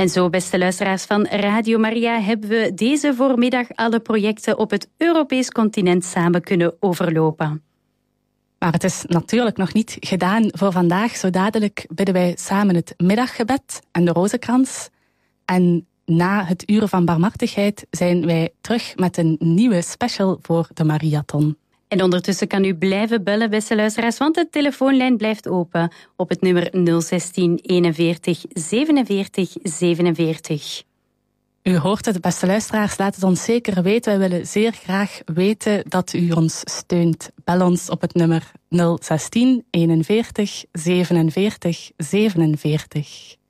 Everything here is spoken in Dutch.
En zo, beste luisteraars van Radio Maria, hebben we deze voormiddag alle projecten op het Europees continent samen kunnen overlopen. Maar het is natuurlijk nog niet gedaan voor vandaag. Zo dadelijk bidden wij samen het middaggebed en de rozenkrans. En na het uren van barmhartigheid zijn wij terug met een nieuwe special voor de Mariathon. En ondertussen kan u blijven bellen, beste luisteraars, want de telefoonlijn blijft open op het nummer 016 41 47 47. U hoort het, beste luisteraars, laat het ons zeker weten. Wij willen zeer graag weten dat u ons steunt. Bel ons op het nummer 016 41 47 47.